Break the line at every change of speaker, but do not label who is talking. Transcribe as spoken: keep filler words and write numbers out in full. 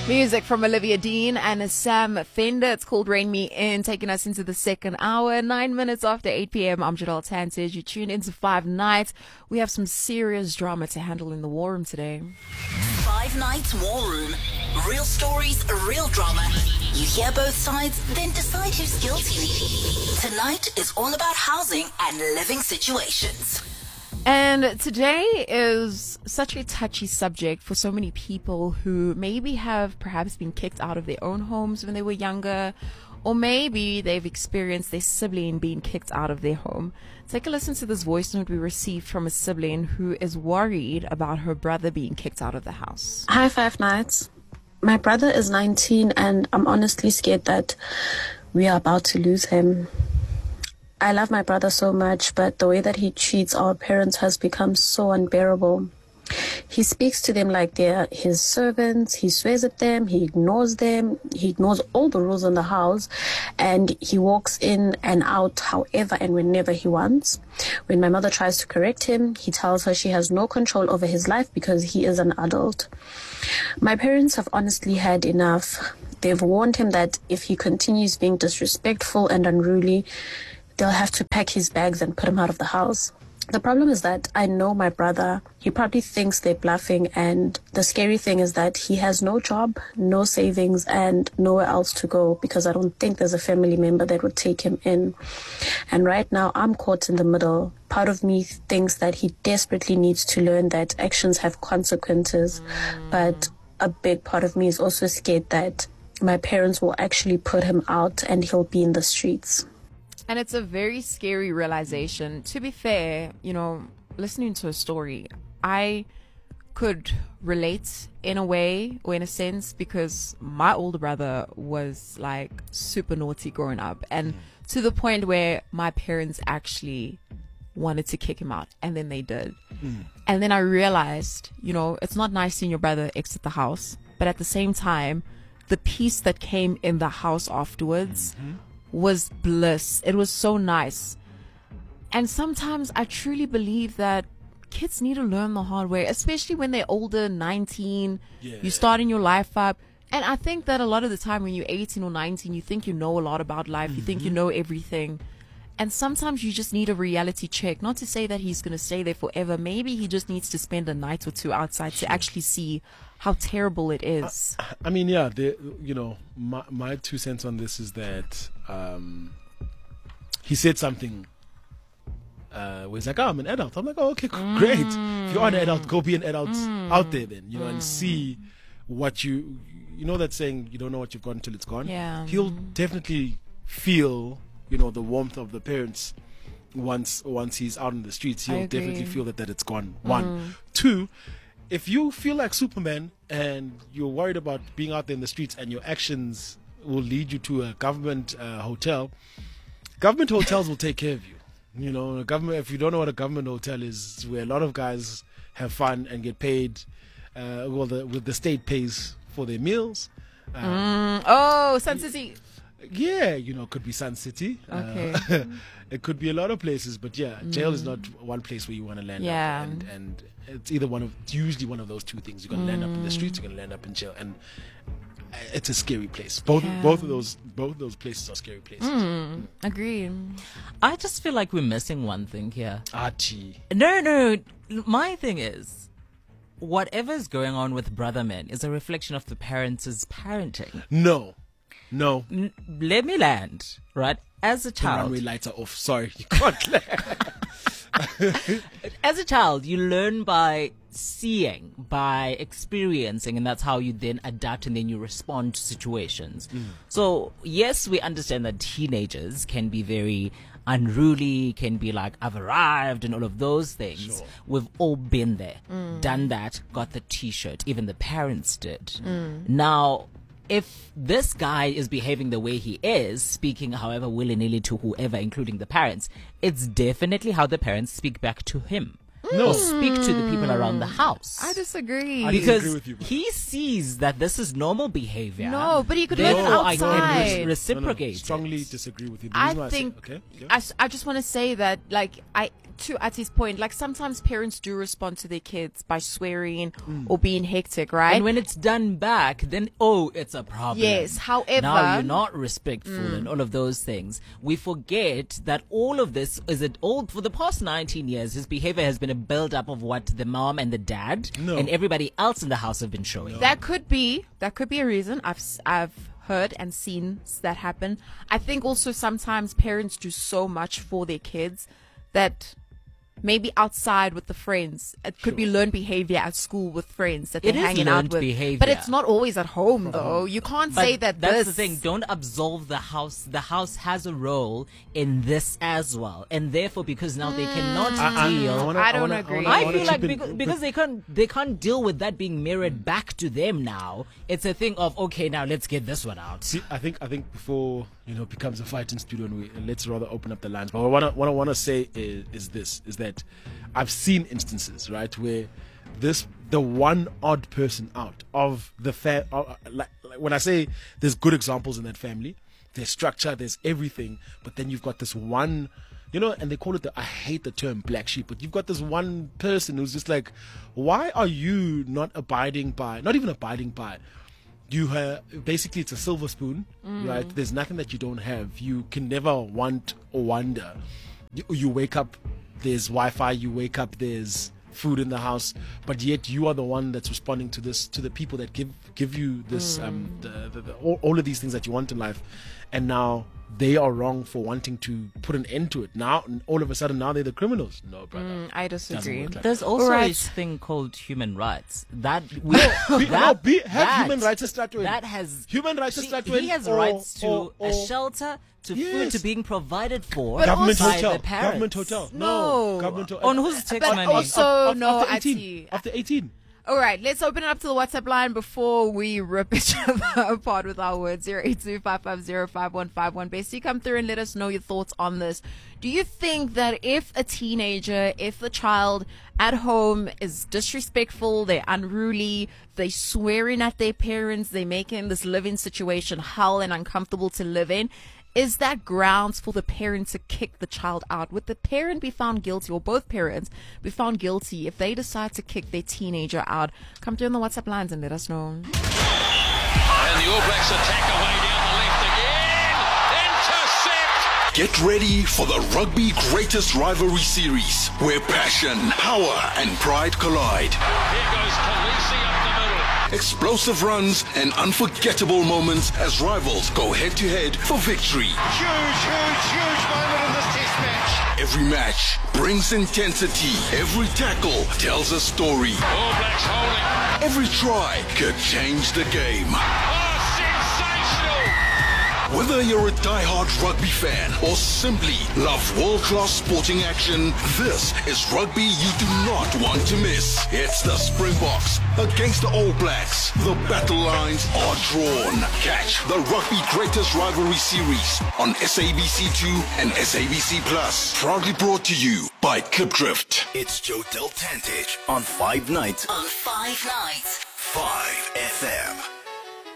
Music from Olivia Dean and Sam Fender. It's called Rain Me In, taking us into the second hour. Nine minutes after eight p.m. I'm Jadal Tantage. You tune into Five Nights. We have some serious drama to handle in the war room today.
Five Nights War Room. Real stories, real drama. You hear both sides, then decide who's guilty. Tonight is all about housing and living situations.
And today is such a touchy subject for so many people who maybe have perhaps been kicked out of their own homes when they were younger, or maybe they've experienced their sibling being kicked out of their home. Take a listen to this voice note we received from a sibling who is worried about her brother being kicked out of the house.
Hi, Five Nights. My brother is nineteen and I'm honestly scared that we are about to lose him. I love my brother so much, but the way that he treats our parents has become so unbearable. He speaks to them like they're his servants. He swears at them. He ignores them. He ignores all the rules in the house, and he walks in and out however and whenever he wants. When my mother tries to correct him, he tells her she has no control over his life because he is an adult. My parents have honestly had enough. They've warned him that if he continues being disrespectful and unruly, they'll have to pack his bags and put him out of the house. The problem is that I know my brother. He probably thinks they're bluffing, and the scary thing is that he has no job, no savings, and nowhere else to go because I don't think there's a family member that would take him in. And right now, I'm caught in the middle. Part of me thinks that he desperately needs to learn that actions have consequences, mm. but a big part of me is also scared that my parents will actually put him out and he'll be in the streets.
And it's a very scary realization. To be fair, you know, listening to a story, I could relate in a way or in a sense because my older brother was like super naughty growing up, and to the point where my parents actually wanted to kick him out, and then they did. Mm. And then I realized, you know, it's not nice seeing your brother exit the house, but at the same time, the peace that came in the house afterwards mm-hmm. was bliss. It was so nice. And sometimes I truly believe that kids need to learn the hard way, especially when they're older, nineteen, yeah. You're starting your life up. And I think that a lot of the time when you're eighteen or nineteen, you think you know a lot about life. Mm-hmm. You think you know everything. And sometimes you just need a reality check. Not to say that he's going to stay there forever. Maybe he just needs to spend a night or two outside sure. to actually see how terrible it is.
I, I mean, yeah, the, you know, my, my two cents on this is that um, he said something uh, where he's like, oh, I'm an adult. I'm like, oh, okay, mm. great. If you are an adult, go be an adult mm. out there then, you know, mm. and see what you, you know that saying, you don't know what you've got until it's gone?
Yeah.
He'll definitely feel, you know, the warmth of the parents once once he's out in the streets. He'll definitely feel that, that it's gone. One. Mm. Two, if you feel like Superman and you're worried about being out there in the streets and your actions will lead you to a government uh, hotel, government hotels will take care of you. You know, a government. If you don't know what a government hotel is, where a lot of guys have fun and get paid, uh, well, the, with the state pays for their meals.
Um, mm. Oh, Sun City.
Yeah, you know, it could be Sun City.
Okay.
Uh, it could be a lot of places, but yeah, jail mm. is not one place where you want to land
yeah.
up. And, and it's either one of, it's usually one of those two things. You're going to mm. land up in the streets, you're going to land up in jail. And it's a scary place. Both yeah. both of those both of those places are scary places.
Mm. Agreed.
I just feel like we're missing one thing here.
Archie.
No, no. My thing is, whatever's going on with Brother Men is a reflection of the parents' parenting.
No. No.
N- let me land, right? As a child.
The runway lights are off. Sorry. You can't land.
As a child, you learn by seeing, by experiencing, and that's how you then adapt and then you respond to situations. Mm. So, yes, we understand that teenagers can be very unruly, can be like, I've arrived and all of those things. Sure. We've all been there, mm. done that, got the t-shirt. Even the parents did. Mm. Now, if this guy is behaving the way he is, speaking however willy-nilly to whoever, including the parents, it's definitely how the parents speak back to him. or speak to the people around the house.
I disagree.
I
Because
disagree with you, bro.
he sees that this is normal behavior.
No, but he could
Therefore,
live
I can
outside.
re-
No, no,
reciprocate. it.
strongly disagree with you. The
I
reason why
think,
say, okay, yeah.
I, s- I just want to say that, like, I, to Ati's point, like, sometimes parents do respond to their kids by swearing or being hectic, right?
And when it's done back, then, oh, it's a problem.
Yes, however-
now you're not respectful and all of those things. We forget that all of this is it all for the past nineteen years. His behavior has been a build-up of what the mom and the dad
No.
and everybody else in the house have been showing.
That could be, that could be a reason. I've, s- I've heard and seen that happen. I think also sometimes parents do so much for their kids that maybe outside with the friends, it could be learned behavior at school with friends that they're
It is
hanging out
learned
with.
behavior.
But it's not always at home, though. You can't
But
say that
that's
this.
the thing. Don't absolve the house. The house has a role in this as well, and therefore, because now they cannot
I,
deal.
I, wanna,
I don't
wanna,
agree.
wanna-
I
wanna
feel like
chip in-
because, because they can't they can't deal with that being mirrored back to them now. It's a thing of okay, now let's get this one out.
See, I think I think before you know it becomes a fight in studio, and we and let's rather open up the lines. But what I what I want to say is, is this: is that I've seen instances, right, where this the one odd person out of the fa- uh, like, like when I say there's good examples in that family, there's structure, there's everything, but then you've got this one. You know, and they call it the, I hate the term black sheep, but you've got this one person who's just like, why are you not abiding by, not even abiding by, you have, basically it's a silver spoon, right? There's nothing that you don't have. You can never want or wonder. You, you wake up, there's Wi-Fi, you wake up, there's food in the house, but yet you are the one that's responding to this, to the people that give give you this, um, the, the, the, all, all of these things that you want in life, and now they are wrong for wanting to put an end to it. Now, all of a sudden, now they're the criminals. No, brother.
Mm, I disagree.
work like
There's also
Right.
this thing called human rights that we
Be,
that,
no, be, have
that-
human rights to start with.
That has
human rights to
See,
start with.
He has
or-
rights to
or-
a
or-
shelter, to food,
Yes.
to being provided for
But
Government
also-
by
hotel.
the parents.
Government hotel.
No.
No. Government hotel.
On whose tax
But
money?
also-
Of- of-
no,
after eighteen.
Ati.
After eighteen.
All right, let's open it up to the WhatsApp line before we rip each other apart with our words. zero eight two five five zero five one five one. Basically, come through and let us know your thoughts on this. Do you think that if a teenager, if a child at home is disrespectful, they're unruly, they swearing at their parents, they're making this living situation hell and uncomfortable to live in, is that grounds for the parent to kick the child out? Would the parent be found guilty, or both parents be found guilty, if they decide to kick their teenager out? Come through on the WhatsApp lines and let us know.
And the All Blacks attack away down the left again. Intercept!
Get ready for the Rugby Greatest Rivalry Series, where passion, power, and pride collide.
Here goes Khaleesi up the middle.
Explosive runs and unforgettable moments as rivals go head-to-head for victory.
Huge, huge, huge moment in this test match.
Every match brings intensity. Every tackle tells a story.
All Blacks holding.
Every try could change the game.
Oh, sensational!
Whether you're a die-hard rugby fan or simply love world-class sporting action, this is rugby you do not want to miss. It's the Springboks against the All Blacks. The battle lines are drawn. Catch the Rugby Greatest Rivalry Series on S A B C two and S A B C Plus. Proudly brought to you by Klipdrift.
It's Joe Del Tantich on Five Nights,
On Five Nights.
five F M.